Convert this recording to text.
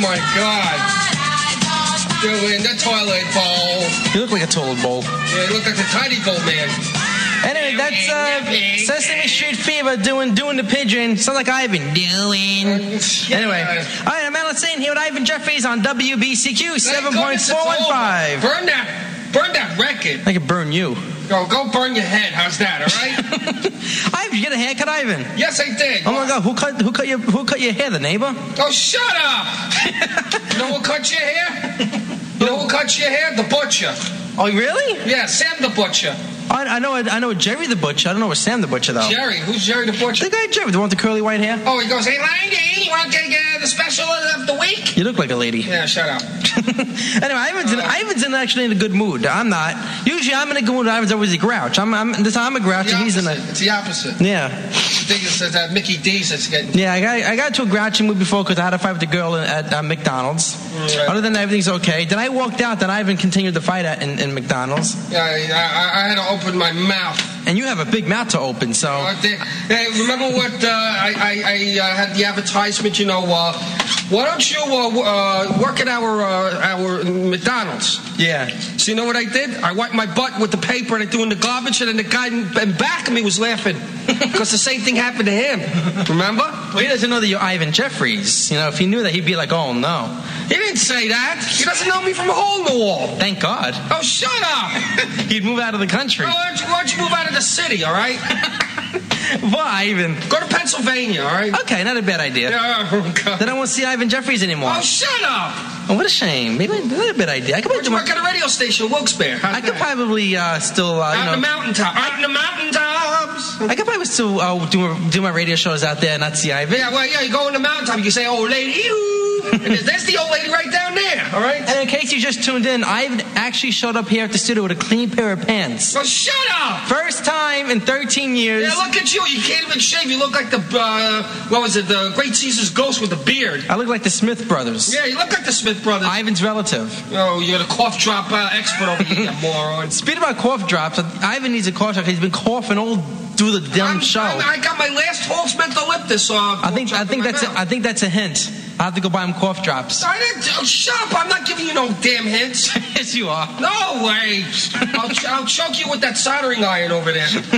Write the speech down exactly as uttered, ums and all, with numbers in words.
my God. Doing the toilet bowl. You look like a toilet bowl. Yeah, you look like the tiny bowl man. Anyway, that's uh, Sesame Street Fever doing doing the pigeon. Sound like Ivan. Doing. Yeah. Anyway. All right, I'm Alan Sane here with Ivan Jeffries on W B C Q seven point four one five. Burn that, burn that record. I can burn you. Go, go burn your head. How's that, all right? Ivan, you get a haircut, Ivan? Yes, I did. Oh my God, who cut who cut your who cut your hair? The neighbor? Oh, shut up! You know who cut your hair? You know who cut your hair? The butcher. Oh, really? Yeah, Sam the butcher. I, I know I know Jerry the Butcher. I don't know where Sam the Butcher, though. Jerry? Who's Jerry the butcher? The guy Jerry, the one with the curly white hair. Oh, he goes, hey, lady, you want to get uh, the special of the week? You look like a lady. Yeah, shut up. Anyway, Ivan's, in, Ivan's in actually in a good mood. I'm not. Usually I'm in a good mood. Ivan's always a grouch. I'm, I'm this time I'm a grouch, and he's in a... It's the opposite. Yeah. I think it's that Mickey D's that's getting... Yeah, I got, I got to a grouchy mood before because I had a fight with the girl at uh, McDonald's. Right. Other than that, everything's okay. Then I walked out, then Ivan continued the fight at in, in McDonald's. Yeah, I, I, I had to open my mouth. And you have a big mouth to open, so... Uh, they, hey, remember what uh, I, I, I uh, had the advertisement, you know, uh, why don't you uh, uh, work at our uh, our McDonald's? Yeah. So you know what I did? I wiped my butt with the paper and I threw in the garbage, and then the guy in back of me was laughing. Because the same thing happened to him. Remember? Well, he doesn't know that you're Ivan Jeffries. You know, if he knew that, he'd be like, oh, no. He didn't say that. He doesn't know me from a hole in the wall. Thank God. Oh, shut up. He'd move out of the country. Oh, why, don't you, why don't you move out of the city, all right? Why, Ivan? Go to Pennsylvania, all right? Okay, not a bad idea. Yeah, oh, God. Then I won't see Ivan Jeffries anymore. Oh, shut up. Oh, what a shame. Maybe not a bad idea. I could Why don't you probably, work at a radio station, Wilkes-Barre? I could probably uh, still, uh, you Out know... in the mountaintop. Out in the mountaintops. I could probably still uh, do, do my radio shows out there and not see Ivan. Yeah, well, yeah, you go in the mountaintop, you can say, old lady, ooh. And there's the old lady right down there, all right? And in case you just tuned in, Ivan actually showed up here at the studio with a clean pair of pants. Well, shut up. First time in thirteen years. Yeah, look at you. You can't even shave. You look like the, uh, what was it, the Great Caesar's ghost with the beard. I look like the Smith brothers. Yeah, you look like the Smith brothers. Ivan's relative. Oh, you're the cough drop uh, expert over here, you moron. Speaking about cough drops, Ivan needs a cough drop. He's been coughing all through the damn I'm, show. I'm, I got my last Hulk's mentholitis. Uh, I think I think that's a, I think that's a hint. I have to go buy him cough drops. I didn't, oh, shut up. I'm not giving you no damn hints. Yes, you are. No way. I'll, I'll choke you with that soldering iron over there.